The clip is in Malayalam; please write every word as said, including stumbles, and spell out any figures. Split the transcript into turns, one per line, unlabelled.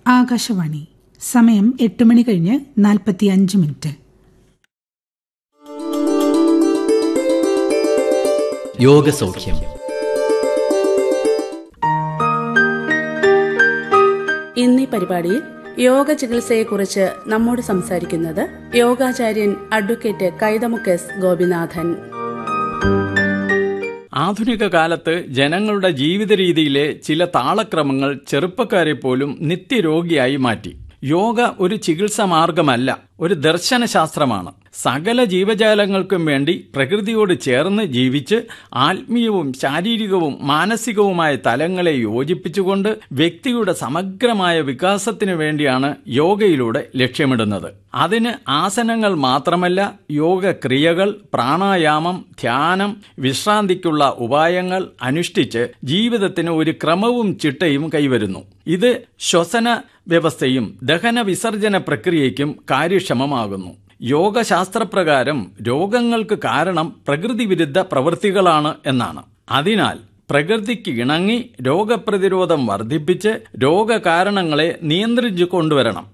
ആകാശവാണി. സമയം എട്ട് മണി കഴിഞ്ഞ് നാൽപ്പത്തി അഞ്ച് മിനിറ്റ്.
യോഗസൗഖ്യം.
ഇന്നീ പരിപാടിയിൽ യോഗ ചികിത്സയെക്കുറിച്ച് നമ്മോട് സംസാരിക്കുന്നത് യോഗാചാര്യൻ അഡ്വക്കേറ്റ് കൈതമുക്ക് എസ് ഗോപിനാഥൻ.
ആധുനിക കാലത്ത് ജനങ്ങളുടെ ജീവിത രീതിയിലെ ചില താളക്രമങ്ങൾ ചെറുപ്പക്കാരെ പോലും നിത്യരോഗിയായി മാറ്റി. യോഗ ഒരു ചികിത്സാ മാർഗമല്ല, ഒരു ദർശനശാസ്ത്രമാണ്. സകല ജീവജാലങ്ങൾക്കും വേണ്ടി പ്രകൃതിയോട് ചേർന്ന് ജീവിച്ച് ആത്മീയവും ശാരീരികവും മാനസികവുമായ തലങ്ങളെ യോജിപ്പിച്ചുകൊണ്ട് വ്യക്തിയുടെ സമഗ്രമായ വികാസത്തിനു വേണ്ടിയാണ് യോഗയിലൂടെ ലക്ഷ്യമിടുന്നത്. അതിന് ആസനങ്ങൾ മാത്രമല്ല, യോഗക്രിയകൾ, പ്രാണായാമം, ധ്യാനം, വിശ്രാന്തിക്കുള്ള ഉപായങ്ങൾ അനുഷ്ഠിച്ച് ജീവിതത്തിന് ഒരു ക്രമവും ചിട്ടയും കൈവരുന്നു. ഇത് ശ്വസന വ്യവസ്ഥയും ദഹന വിസർജന പ്രക്രിയയ്ക്കും കാര്യക്ഷമമാകുന്നു. യോഗശാസ്ത്രപ്രകാരം രോഗങ്ങൾക്ക് കാരണം പ്രകൃതിവിരുദ്ധ പ്രവൃത്തികളാണ് എന്നാണ്. അതിനാൽ പ്രകൃതിക്ക് ഇണങ്ങി രോഗപ്രതിരോധം വർദ്ധിപ്പിച്ച് രോഗകാരണങ്ങളെ നിയന്ത്രിച്ചു കൊണ്ടുവരണം.